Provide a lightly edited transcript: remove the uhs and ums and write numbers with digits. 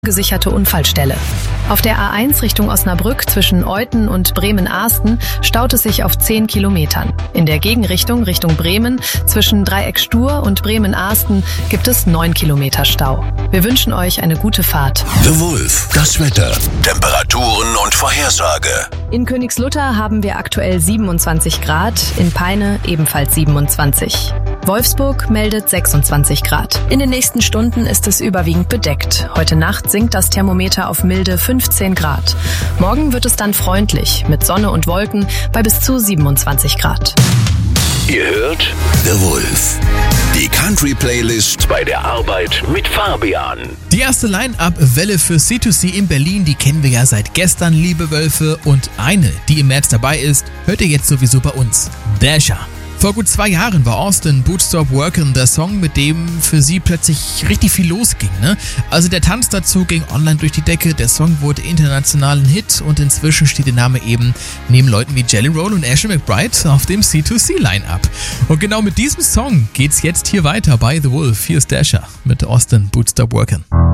Gesicherte Unfallstelle. Auf der A1 Richtung Osnabrück zwischen Euthen und Bremen-Ahsten staut es sich auf 10 Kilometern. In der Gegenrichtung Richtung Bremen zwischen Dreieck Stur und Bremen-Ahsten gibt es 9 Kilometer Stau. Wir wünschen euch eine gute Fahrt. The Wolf, das Wetter, Temperaturen und Vorhersage. In Königslutter haben wir aktuell 27 Grad, in Peine ebenfalls 27. Wolfsburg meldet 26 Grad. In den nächsten Stunden ist es überwiegend bedeckt. Heute Nacht sinkt das Thermometer auf milde 15 Grad. Morgen wird es dann freundlich, mit Sonne und Wolken bei bis zu 27 Grad. Ihr hört The Wolf, die Country-Playlist bei der Arbeit mit Fabian. Die erste Line-Up-Welle für C2C in Berlin, die kennen wir ja seit gestern, liebe Wölfe. Und eine, die im März dabei ist, hört ihr jetzt sowieso bei uns. Dasher. Vor gut 2 Jahren war Austin Bootstrap Workin' der Song, mit dem für sie plötzlich richtig viel losging, ne? Also der Tanz dazu ging online durch die Decke, der Song wurde international ein Hit und inzwischen steht der Name eben neben Leuten wie Jelly Roll und Ashley McBryde auf dem C2C-Line-Up. Und genau mit diesem Song geht's jetzt hier weiter bei The Wolf. Hier ist Dasher mit Austin Bootstrap Workin'.